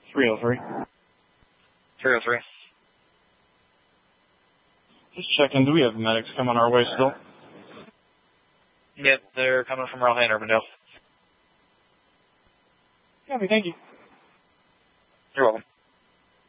303. 303. Just checking, do we have medics coming our way still? Yep, they're coming from Raleigh and Urbandale. Copy, thank you. You're welcome.